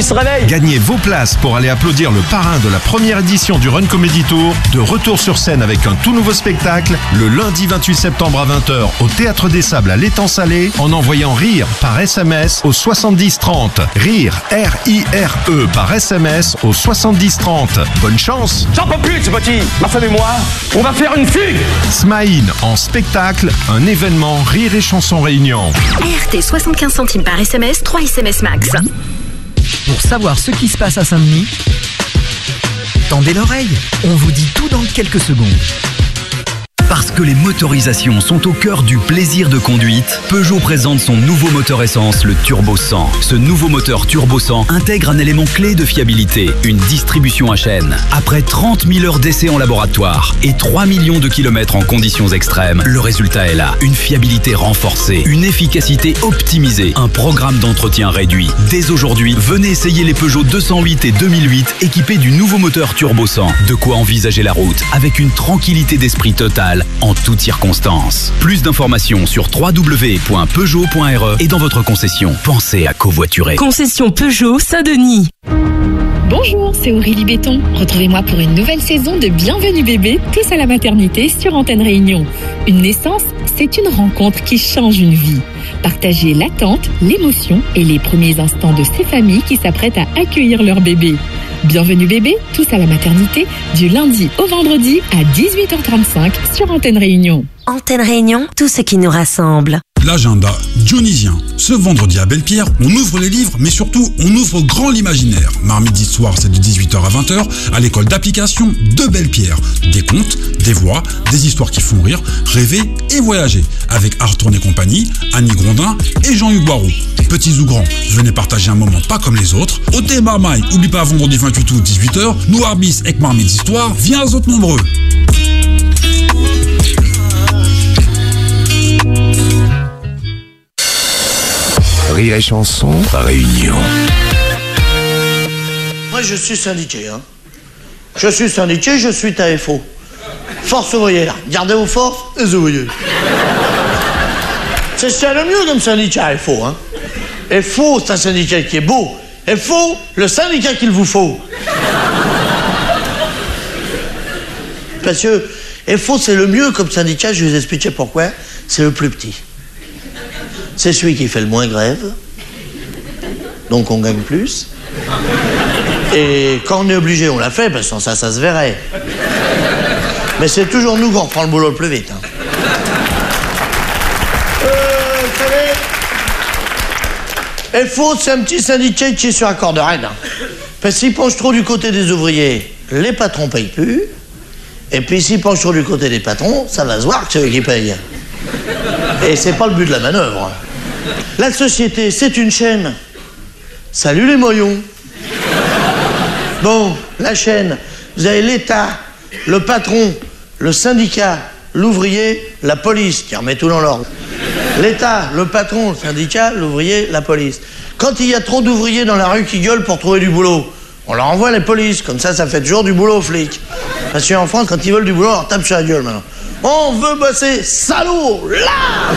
se réveille. Gagnez vos places pour aller applaudir le parrain de la première édition du Run Comedy Tour, de retour sur scène avec un tout nouveau spectacle, le lundi 28 septembre à 20h au Théâtre des Sables à l'Étang-Salé, en envoyant RIRE par SMS au 70 30. RIRE, R-I-R-E par SMS au 70 30. Bonne chance. J'en peux plus, ce petit. Ma femme et moi, on va faire une fugue. Smile en spectacle, un événement Rire et Chanson Réunion. RT 75 centimes par SMS, 3 SMS max. Pour savoir ce qui se passe à Saint-Denis, tendez l'oreille, on vous dit tout dans quelques secondes. Parce que les motorisations sont au cœur du plaisir de conduite, Peugeot présente son nouveau moteur essence, le Turbo 100. Ce nouveau moteur Turbo 100 intègre un élément clé de fiabilité, une distribution à chaîne. Après 30 000 heures d'essai en laboratoire et 3 millions de kilomètres en conditions extrêmes, le résultat est là. Une fiabilité renforcée, une efficacité optimisée, un programme d'entretien réduit. Dès aujourd'hui, venez essayer les Peugeot 208 et 2008 équipés du nouveau moteur Turbo 100. De quoi envisager la route avec une tranquillité d'esprit totale en toutes circonstances. Plus d'informations sur www.peugeot.re et dans votre concession. Pensez à covoiturer. Concession Peugeot Saint-Denis. Bonjour, c'est Aurélie Béton. Retrouvez-moi pour une nouvelle saison de Bienvenue bébé, tous à la maternité sur Antenne Réunion. Une naissance, c'est une rencontre qui change une vie. Partagez l'attente, l'émotion et les premiers instants de ces familles qui s'apprêtent à accueillir leur bébé. Bienvenue bébé, tous à la maternité, du lundi au vendredi à 18h35 sur Antenne Réunion. Antenne Réunion, tout ce qui nous rassemble. L'agenda dionysien. Ce vendredi à Belle-Pierre, on ouvre les livres, mais surtout, on ouvre grand l'imaginaire. Marmite d'histoire, c'est de 18h à 20h, à l'école d'application de Belle-Pierre. Des contes, des voix, des histoires qui font rire, rêver et voyager. Avec Arthur et compagnie, Annie Grondin et Jean-Hugues Boiroux. Petits ou grands, venez partager un moment pas comme les autres. Au thé Marmaille, oublie pas vendredi 28 août 18h, nous Arbis avec Marmite d'histoire, viens aux autres nombreux. Rire et Chanson Réunion. Moi je suis syndiqué, hein. Je suis syndiqué, je suis TAFO. Force ouvrière. Gardez vos forces, les ouvriers. C'est ce qu'il y a le mieux comme syndicat, FO, hein. FO, c'est un syndicat qui est beau. FO, le syndicat qu'il vous faut. Parce que FO, c'est le mieux comme syndicat, je vais vous expliquer pourquoi. C'est le plus petit. C'est celui qui fait le moins grève. Donc on gagne plus. Et quand on est obligé, on l'a fait, parce que ça se verrait. Mais c'est toujours nous qui reprend le boulot le plus vite, hein. Vous savez, FO, c'est un petit syndicat qui est sur la corde raide. Hein. Parce qu'il penche trop du côté des ouvriers, les patrons payent plus. Et puis s'il penche trop du côté des patrons, ça va se voir que c'est eux qui payent. Et c'est pas le but de la manœuvre. La société, c'est une chaîne. Salut les moyons. Bon, la chaîne, vous avez l'État, le patron, le syndicat, l'ouvrier, la police, qui remet tout dans l'ordre. L'État, le patron, le syndicat, l'ouvrier, la police. Quand il y a trop d'ouvriers dans la rue qui gueulent pour trouver du boulot, on leur envoie les polices, comme ça fait toujours du boulot aux flics. Parce qu'en France, quand ils veulent du boulot, on leur tape sur la gueule maintenant. On veut bosser, salaud, là.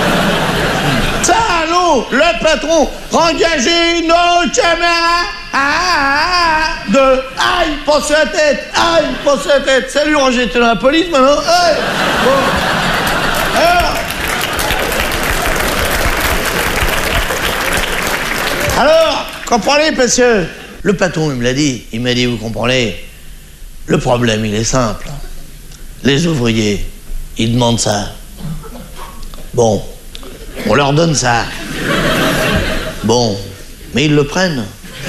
Salaud, le patron, engagez nos camarades de aïe, pensez la tête, aïe, pensez la tête. Salut Roger, t'es dans la police maintenant, aïe. Bon. Alors, comprenez, parce que le patron, il me l'a dit, il m'a dit, vous comprenez, le problème, il est simple. Les ouvriers, ils demandent ça. Bon, on leur donne ça. Bon, mais ils le prennent.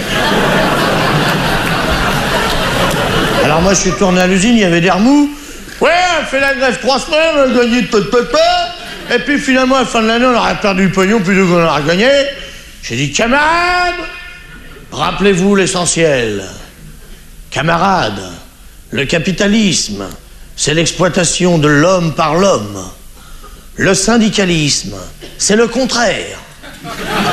Alors moi, je suis tourné à l'usine, il y avait des remous. Ouais, on fait la grève 3 semaines, on a gagné de et puis finalement, à la fin de l'année, on aurait perdu le pognon plutôt qu'on aurait gagné. J'ai dit, camarades, rappelez-vous l'essentiel. Camarades, le capitalisme, c'est l'exploitation de l'homme par l'homme. Le syndicalisme, c'est le contraire.